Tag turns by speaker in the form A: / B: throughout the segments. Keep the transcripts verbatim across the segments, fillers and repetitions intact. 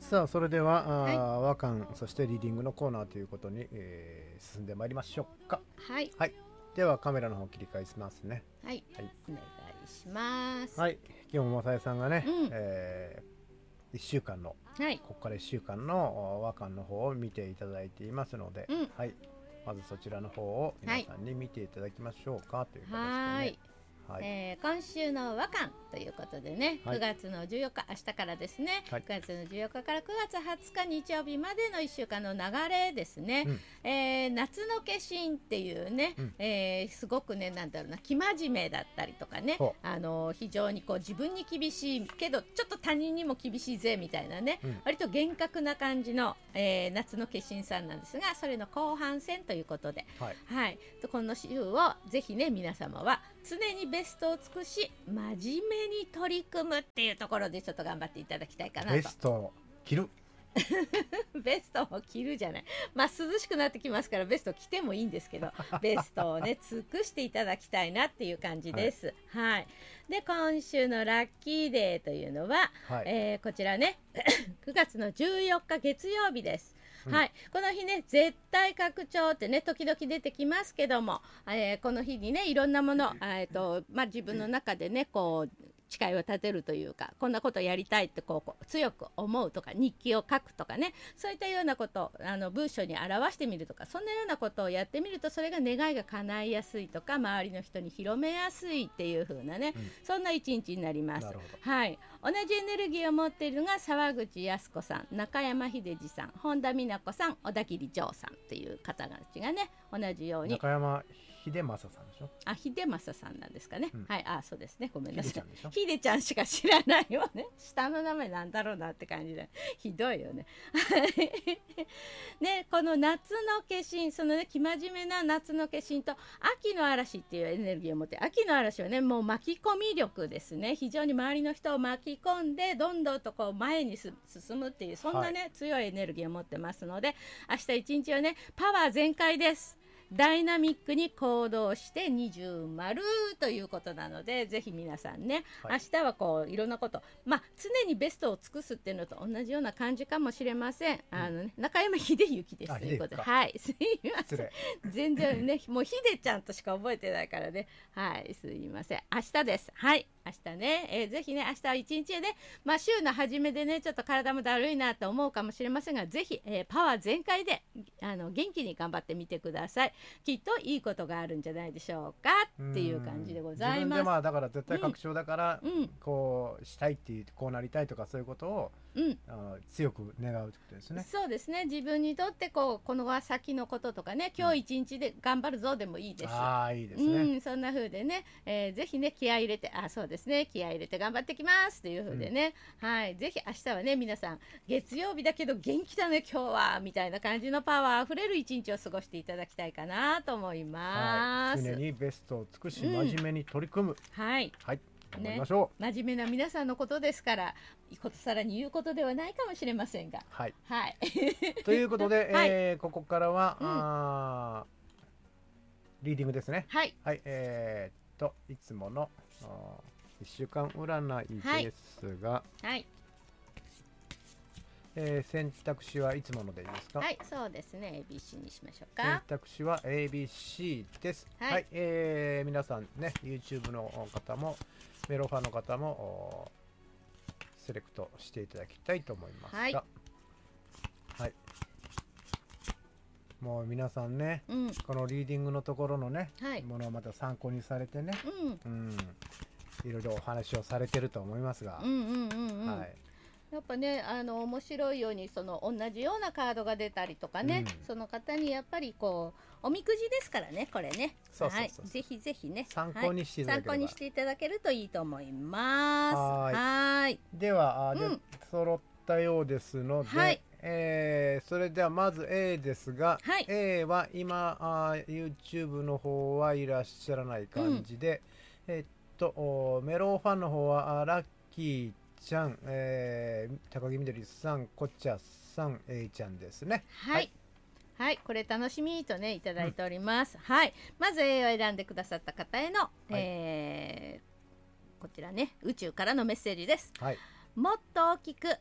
A: さあそれでは、
B: はい、
A: 和漢そしてリーディングのコーナーということに、えー、進んでまいりましょうか。
B: はい、
A: はい、ではカメラの方切り替えしますね。
B: はい、
A: はい、
B: お願いします。
A: はい、今日もまさえさんがね、
B: うん、
A: えー、いっしゅうかんの、
B: はい、
A: ここからいっしゅうかんの和漢の方を見ていただいていますので、
B: うん、
A: はい、まずそちらの方を皆さんに見ていただきましょうか、という形でね。
B: はい、
A: はい、
B: えー、今週の和漢ということでね、
A: はい、
B: くがつのじゅうよっか、明日からですね、
A: はい、
B: くがつのじゅうよっかからくがつはつか日曜日までのいっしゅうかんの流れですね、
A: うん、
B: えー、夏の化身っていうね、
A: うん、
B: えー、すごくね、なんだろうな、生真面目だったりとかね、あの非常にこう自分に厳しいけどちょっと他人にも厳しいぜみたいなね、うん、割と厳格な感じの、えー、夏の化身さんなんですが、それの後半戦ということで、はい、はい、この週をぜひね皆様は常にベストを尽くし真面目に取り組むっていうところでちょっと頑張っていただきたいかなと。
A: ベストを着る
B: ベストを着るじゃない、まあ涼しくなってきますからベスト着てもいいんですけどベストをね尽くしていただきたいなっていう感じです、はい、はい、で今週のラッキーデーというのは、はい、えー、こちらねくがつのじゅうよっか月曜日です。うん、はい、この日ね絶対拡張ってね時々出てきますけども、えー、この日にねいろんなもの、えーとまあ、自分の中でねこう誓いを立てるというか、こんなことやりたいってこうこう強く思うとか、日記を書くとかね、そういったようなことをあの文章に表してみるとか、そんなようなことをやってみるとそれが願いが叶いやすいとか、周りの人に広めやすいっていう風なね、うん、そんな一日になります。はい、同じエネルギーを持っているのが沢口靖子さん、中山秀治さん、本田美奈子さん、小田切丈さんっていう方たちがね同じように。
A: 中山秀正さんでしょ。
B: あ、秀正さんなんですかね、うん、はい、あ、そうですね、ごめんなさい。
A: 秀ちゃんでしょ。
B: 秀ちゃんしか知らないよね。下の名前なんだろうなって感じでひどいよねね、この夏の化身、そのね生真面目な夏の化身と秋の嵐っていうエネルギーを持って、秋の嵐はねもう巻き込み力ですね。非常に周りの人を巻き込んでどんどんとこう前に進むっていうそんなね、はい、強いエネルギーを持ってますので、明日一日はねパワー全開です。ダイナミックに行動して二重丸ということなので、ぜひ皆さんね、はい、明日はこういろんなこと、まあ常にベストを尽くすっていうのと同じような感じかもしれません。うん、あのね、中山秀幸ですということで、はい、すいません、全然ねもう秀ちゃんとしか覚えてないからね、はい、すいません。明日です。はい、明日ね、えー、ぜひね明日は一日でね、まあ週の初めでねちょっと体もだるいなと思うかもしれませんが、ぜひ、えー、パワー全開であの元気に頑張ってみてください。きっといいことがあるんじゃないでしょうかっていう感じでございます。
A: 自分でまあだから絶対確証だから、うん、こうしたいっていう、こうなりたいとかそういうことを、うん、あの強く願うってことですね。
B: そうですね、自分にとってこうこの先のこととかね、今日一日で頑張るぞでもいいです。
A: うん、ああいいですね、
B: うん、そんな風でね、えー、ぜひね気合い入れて、あ、そうですね、気合い入れて頑張ってきますっていう風でね、うん、はい、ぜひ明日はね皆さん月曜日だけど元気だね今日はみたいな感じのパワーあふれる一日を過ごしていただきたいかなと思います。
A: はい、常にベストを尽くし、真面目に取り組む、うん、
B: はい、
A: はい、頑張りましょう、
B: ね、真面目な皆さんのことですからことさらに言うことではないかもしれませんが、
A: はい、
B: はい、
A: ということで、はい、えー、ここからは、うん、あリーディングですね。
B: はい、
A: はい、えー、っといつものいっしゅうかん占いですが、
B: はいはい、
A: えー、選択肢はいつものでいいですか。
B: はい、そうですね、 エービーシー にしましょうか。
A: 選択肢は エービーシー です。はい、はい、えー、皆さんね YouTube の方もメロファンの方もセレクトしていただきたいと思いますが、はい、はい、もう皆さんね、うん、このリーディングのところのね、はい、ものをまた参考にされてね、うん、うん、いろいろお話をされてると思いますが、うんうんうん、うん、はい、
B: やっぱね、あの面白いようにその同じようなカードが出たりとかね、うん、その方にやっぱりこうおみくじですからね、これね、
A: そうそうそうそう、
B: はい、ぜひぜひね
A: 参考にしていただければ、
B: はい、参考にしていただけるといいと思います。
A: はい、
B: はい、
A: では、うん、揃ったようですので、はい、えー、それではまず A ですが、はい、A は今あ YouTube の方はいらっしゃらない感じで、うん、えー、っとメロファンの方はラッキーちゃん、えー、高木みどりさん、こちゃさん、A ちゃんですね。
B: はい、はいはい、これ楽しみとねいただいております。うん、はい、まず A を選んでくださった方への、はい、えー、こちらね宇宙からのメッセージです。はい、もっと大きく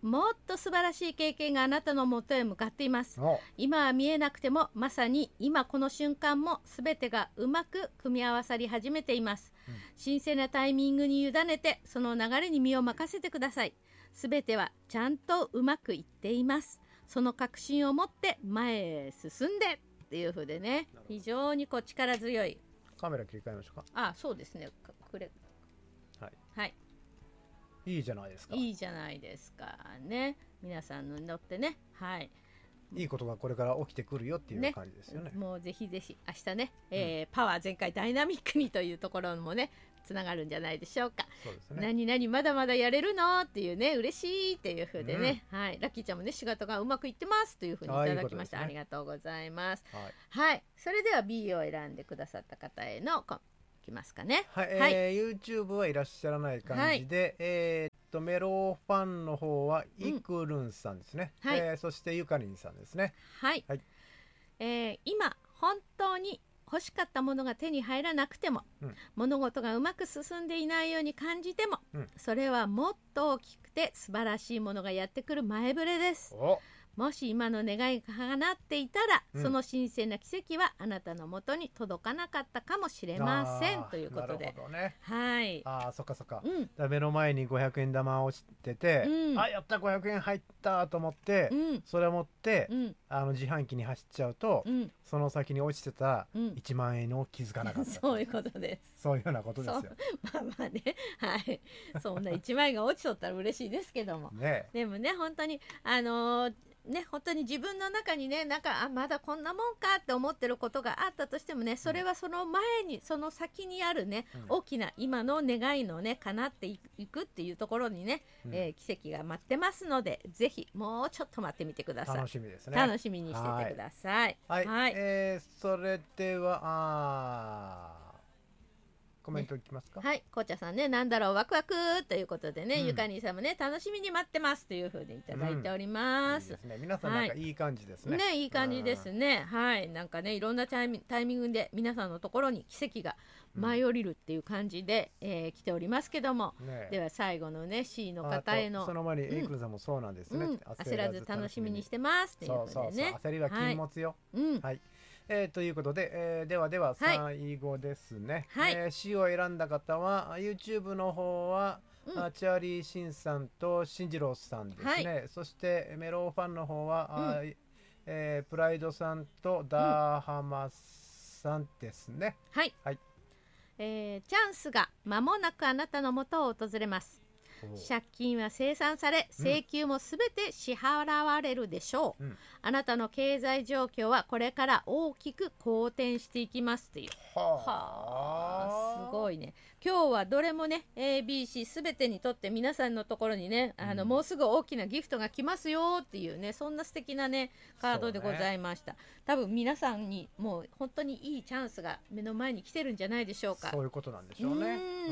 B: もっと素晴らしい経験があなたのもとへ向かっています。今は見えなくても、まさに今この瞬間も全てがうまく組み合わさり始めています、うん、神聖なタイミングに委ねてその流れに身を任せてください。全てはちゃんとうまくいっています。その確信を持って前へ進んでっていう風でね、非常にこう力強い。
A: カメラ切り替えましょうか。
B: あ、そうですね。くれ、
A: はい、
B: はい、
A: いいじゃないですか。
B: いいじゃないですかね。皆さんの乗ってね、はい、
A: いいことがこれから起きてくるよっていう感じですよね。
B: ね、もうぜひぜひ明日ね、えーうん、パワー全開ダイナミックにというところもねつながるんじゃないでしょうか。
A: そうですね、
B: 何々まだまだやれるのっていうね、嬉しいっていう風でね、うん、はい、ラッキーちゃんもね仕事がうまくいってますという風にいただきました。 あ, いい、ね、ありがとうございます。はい、はい、それでは ビー を選んでくださった方へのいきますかね。
A: はい、はい、えー、YouTube はいらっしゃらない感じで、はい、えー、っとメロファンの方はイクルンさんですね、うん、はい、えー、そしてゆかりんさんですね。
B: はい、はい、えー、今本当に欲しかったものが手に入らなくても、うん、物事がうまく進んでいないように感じても、うん、それはもっと大きくて素晴らしいものがやってくる前触れです。もし今の願いが叶っていたら、うん、その神聖な奇跡はあなたのもとに届かなかったかもしれませんということで。
A: なるほどね。
B: はい。
A: ああ、そっかそっか。うん、だ目の前にごひゃくえん玉落ちてて、うん、あ、やったごひゃくえん入ったと思って、うん、それを持って、うん、あの自販機に走っちゃうと、うん、その先に落ちてたいちまんえんを気づかなかった、うん、
B: そういうことです。
A: そういうようなことですよ。
B: まあまあね、はい。そんないちまんえんが落ちとったら嬉しいですけども、ね、でもね本当にあのーね、本当に自分の中にね、なんかあまだこんなもんかって思ってることがあったとしてもね、それはその前にその先にあるね、うん、大きな今の願いのね叶っていくっていうところにね、うん、えー、奇跡が待ってますので、ぜひもうちょっと待ってみてください。
A: 楽しみですね。
B: 楽しみにしててください。
A: はい、はいはい、えー、それではあコメントいきますか。
B: ね、はい、紅茶さんね、なんだろうワクワクということでね、うん、ゆかにさんもね楽しみに待ってますというふうにいただいております。
A: うん、いいですね。皆さんなんかいい感じですね。
B: はい、ね、いい感じですね。はい、なんかねいろんなタイミタイミングで皆さんのところに奇跡が舞い降りるっていう感じで、うん、えー、来ておりますけども、ね、では最後のね シー の方への
A: その前にエイクルさんもそうなんですね。
B: うん、焦らず楽しみにしてますっていうことでね。そうそうそう、
A: 焦りは禁物よ。はい、うん、はい、えー、ということで、えー、ではでは最後ですね、はい、えー、詩を選んだ方は YouTube の方は、うん、チャーリー・シンさんと進次郎さんですね、はい、そしてメローファンの方は、うん、えー、プライドさんとダーハマさんですね。
B: はい、はい、えー、チャンスが間もなくあなたのもとを訪れます。借金は清算され、請求もすべて支払われるでしょう、うん、あなたの経済状況はこれから大きく好転していきますという。はあ、すごいね。今日はどれもね エービーシー すべてにとって皆さんのところにね、あの、うん、もうすぐ大きなギフトが来ますよっていうね、そんな素敵なねカードでございました、ね、多分皆さんにもう本当にいいチャンスが目の前に来てるんじゃないでしょうか。
A: そういうことなんでしょうね。うん、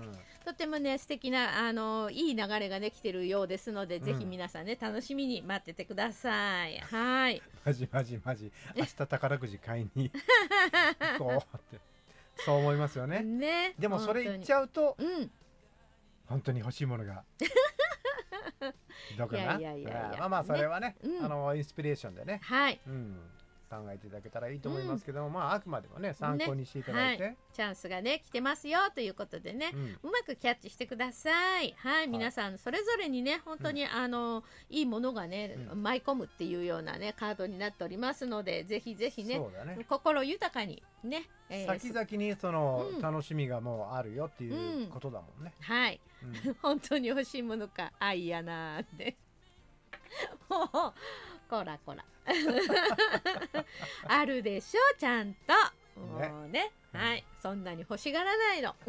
B: とてもね素敵なあのいい流れができてるようですので、うん、ぜひ皆さんね楽しみに待っててください。はい。
A: マジマジマジ明日宝くじ買いに行こうってそう思いますよね。ね、でもそれ言っちゃうと、うん、本当に欲しいものがどうかな。いやいやいやいや、まあまあそれはね、ね、うん、あのインスピレーションでね、はい、うん、考えていただけたらいいと思いますけども、うん、まああくまでもね参考にしていただいて、ね、はい、
B: チャンスがね来てますよということでね、うん、うまくキャッチしてください。はい、はい、皆さんそれぞれにね本当に、うん、あのいいものがね、うん、舞い込むっていうようなねカードになっておりますので、ぜひぜひ ね, ね心豊かにね、
A: えー、先々にその、うん、楽しみがもうあるよっていうことだもんね、
B: うん、はい、うん、本当に欲しいものか愛やなーってもうこらこらあるでしょちゃんともう ね, ね、うん、はい、そんなに欲しがらないの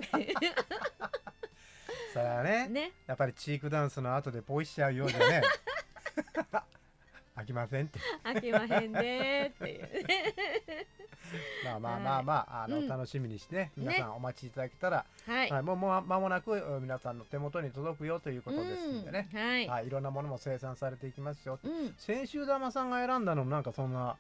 A: それは ね, ねやっぱりチークダンスの後でポイしちゃうようじゃね飽きませんって
B: 飽きまへんねっていう
A: まあまあまあまあ、あの、うん、楽しみにしてね皆さんお待ちいただけたら、ね、はいはい、もうもう間もなく皆さんの手元に届くよということですんでね、うん、はいはい、いろんなものも生産されていきますよ、うん、先週玉さんが選んだのもなんかそんな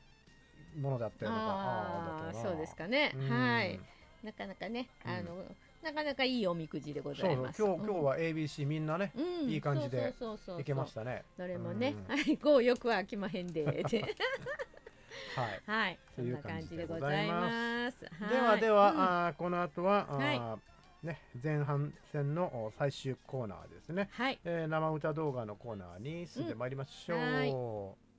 A: ものだったような。
B: ああそうですかね、はい、なかなかね、あの、うん、 なかなかいいおみくじでございます。
A: そうそう今日、うん、今日は エービーシー みんなね、うん、いい感じでいけましたね。
B: どれもね、うん、はい、ごよくはきまへんではい、
A: はい、
B: そんな感じでございます。
A: ではでは、うん、あこの後は、はい、ね、前半戦の最終コーナーですね、
B: はい、
A: えー、生歌動画のコーナーに進んでまいりましょう。
B: うんはい